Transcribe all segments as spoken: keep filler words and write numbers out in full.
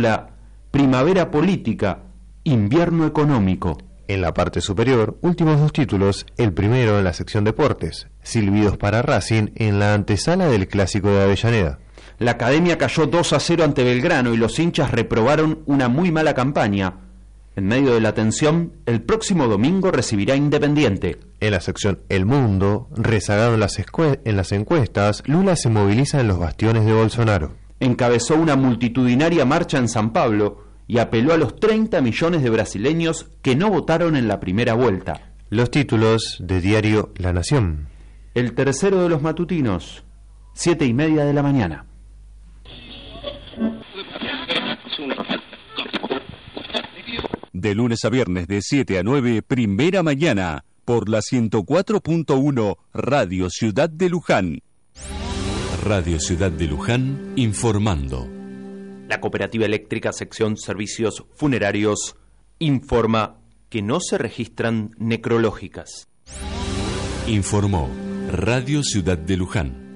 titula Primavera Política, Invierno Económico. En la parte superior, últimos dos títulos, el primero en la sección Deportes, Silbidos para Racing en la antesala del Clásico de Avellaneda. La Academia cayó dos a cero ante Belgrano y los hinchas reprobaron una muy mala campaña. En medio de la tensión, el próximo domingo recibirá Independiente. En la sección El Mundo, rezagado en las, en las encuestas, Lula se moviliza en los bastiones de Bolsonaro. Encabezó una multitudinaria marcha en San Pablo y apeló a los treinta millones de brasileños que no votaron en la primera vuelta. Los títulos de diario La Nación. El tercero de los matutinos, siete y media de la mañana. De lunes a viernes de siete a nueve, Primera Mañana, por la ciento cuatro punto uno, Radio Ciudad de Luján. Radio Ciudad de Luján, informando. La Cooperativa Eléctrica Sección Servicios Funerarios informa que no se registran necrológicas. Informó Radio Ciudad de Luján.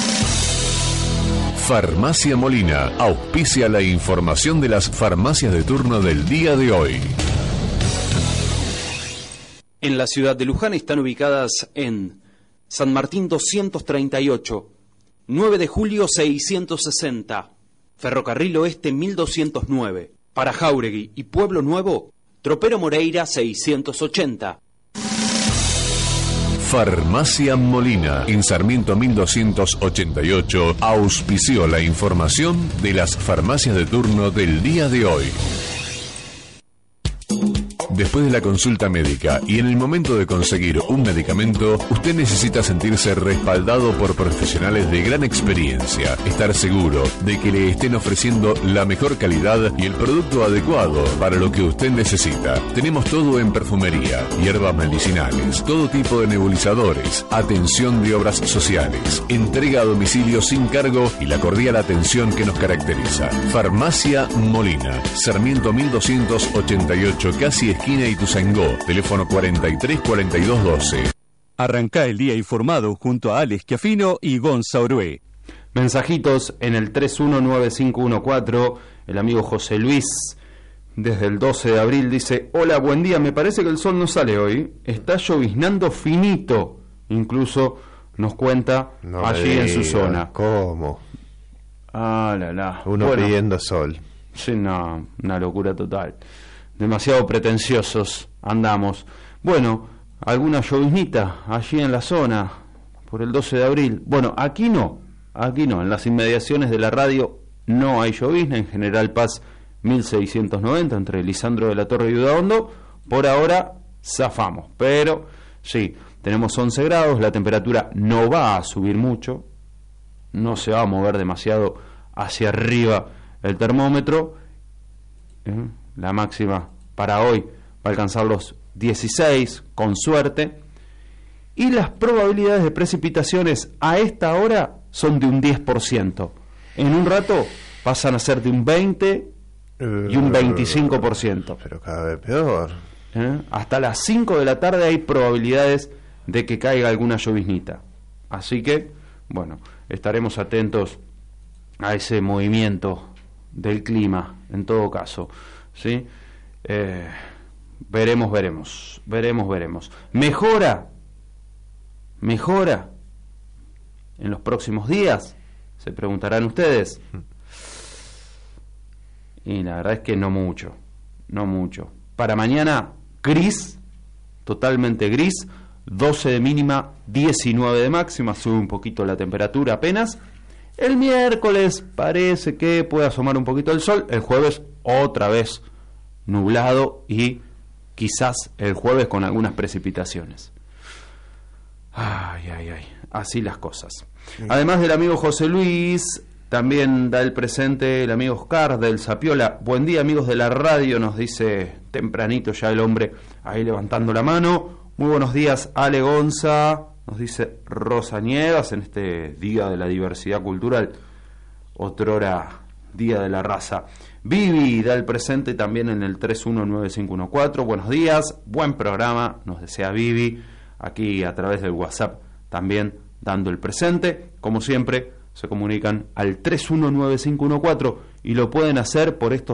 Farmacia Molina auspicia la información de las farmacias de turno del día de hoy. En la ciudad de Luján están ubicadas en San Martín doscientos treinta y ocho, nueve de julio seiscientos sesenta, Ferrocarril Oeste mil doscientos nueve, para Jáuregui y Pueblo Nuevo, Tropero Moreira seiscientos ochenta. Farmacia Molina, en Sarmiento mil doscientos ochenta y ocho, auspició la información de las farmacias de turno del día de hoy. Después de la consulta médica y en el momento de conseguir un medicamento, usted necesita sentirse respaldado por profesionales de gran experiencia, estar seguro de que le estén ofreciendo la mejor calidad y el producto adecuado para lo que usted necesita. Tenemos todo en perfumería, hierbas medicinales, todo tipo de nebulizadores, atención de obras sociales, entrega a domicilio sin cargo y la cordial atención que nos caracteriza. Farmacia Molina, Sarmiento mil doscientos ochenta y ocho, casi esquina Ituzaingó, teléfono cuarenta y tres cuarenta y dos doce. Arrancá el día informado junto a Alex Chiafino y Gonza Orué. Mensajitos en el tres uno nueve cinco uno cuatro. El amigo José Luis, desde el doce de abril, dice: hola, buen día, me parece que el sol no sale hoy. Está lloviznando finito. Incluso nos cuenta no allí diga, en su zona. ¿Cómo? Ah, la, la. Uno bueno, pidiendo sol. Sí, no, una locura total. Demasiado pretenciosos andamos. Bueno, alguna lloviznita allí en la zona por el doce de abril. Bueno, aquí no, aquí no, en las inmediaciones de la radio no hay llovizna, en General Paz mil seiscientos noventa, entre Lisandro de la Torre y Udaondo. Por ahora zafamos, pero sí, tenemos once grados, la temperatura no va a subir mucho, no se va a mover demasiado hacia arriba el termómetro. ¿eh? La máxima para hoy va a alcanzar los dieciséis, con suerte. Y las probabilidades de precipitaciones a esta hora son de un diez por ciento. En un rato pasan a ser de un veinte por ciento y un veinticinco por ciento. Pero cada vez peor. ¿Eh? Hasta las cinco de la tarde hay probabilidades de que caiga alguna lloviznita. Así que, bueno, estaremos atentos a ese movimiento del clima, en todo caso. ¿Sí? Eh, veremos, veremos, veremos, veremos. ¿Mejora? ¿Mejora? ¿En los próximos días? Se preguntarán ustedes. Y la verdad es que no mucho, no mucho. Para mañana, gris, totalmente gris, doce de mínima, diecinueve de máxima, sube un poquito la temperatura apenas. El miércoles parece que puede asomar un poquito el sol, el jueves otra vez nublado y quizás el jueves con algunas precipitaciones. Ay, ay, ay, así las cosas. Sí. Además del amigo José Luis, también da el presente el amigo Oscar del Zapiola. Buen día, amigos de la radio, nos dice tempranito ya el hombre ahí levantando la mano. Muy buenos días, Ale Gonza, nos dice Rosa Nievas en este Día de la Diversidad Cultural, otrora Día de la Raza. Vivi da el presente también en el tres uno nueve cinco uno cuatro. Buenos días, buen programa, nos desea Vivi, aquí a través del WhatsApp también dando el presente. Como siempre, se comunican al tres uno nueve cinco uno cuatro y lo pueden hacer por estos